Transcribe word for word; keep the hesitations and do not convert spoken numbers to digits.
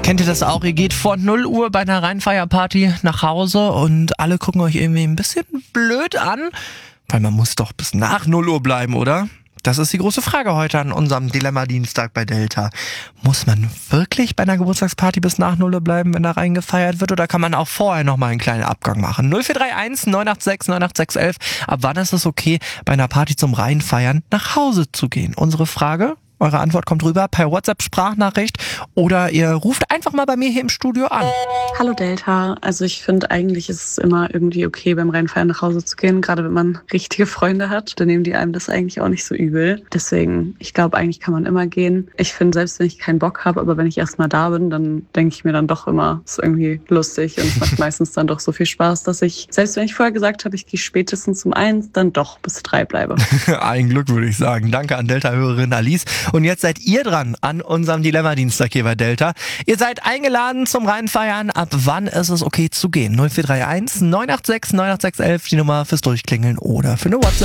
Kennt ihr das auch? Ihr geht vor null Uhr bei einer Rheinfeierparty nach Hause und alle gucken euch irgendwie ein bisschen blöd an, weil man muss doch bis nach null Uhr bleiben, oder? Das ist die große Frage heute an unserem Dilemma-Dienstag bei Delta. Muss man wirklich bei einer Geburtstagsparty bis nach null Uhr bleiben, wenn da reingefeiert wird, oder kann man auch vorher nochmal einen kleinen Abgang machen? null vier drei eins neun acht sechs neun acht sechs eins eins. Ab wann ist es okay, bei einer Party zum Reinfeiern nach Hause zu gehen? Unsere Frage? Eure Antwort kommt rüber per WhatsApp-Sprachnachricht oder ihr ruft einfach mal bei mir hier im Studio an. Hallo Delta, also ich finde eigentlich ist es immer irgendwie okay, beim Reinfeiern nach Hause zu gehen, gerade wenn man richtige Freunde hat, dann nehmen die einem das eigentlich auch nicht so übel. Deswegen, ich glaube, eigentlich kann man immer gehen. Ich finde, selbst wenn ich keinen Bock habe, aber wenn ich erstmal da bin, dann denke ich mir dann doch immer, es ist irgendwie lustig und es macht meistens dann doch so viel Spaß, dass ich, selbst wenn ich vorher gesagt habe, ich gehe spätestens um eins, dann doch bis drei bleibe. Ein Glück, würde ich sagen. Danke an Delta-Hörerin Alice. Und jetzt seid ihr dran an unserem Dilemma-Dienstag hier bei Delta. Ihr seid eingeladen zum Reinfeiern. Ab wann ist es okay zu gehen? null vier drei eins neun acht sechs neun acht sechs eins eins, die Nummer fürs Durchklingeln oder für eine WhatsApp.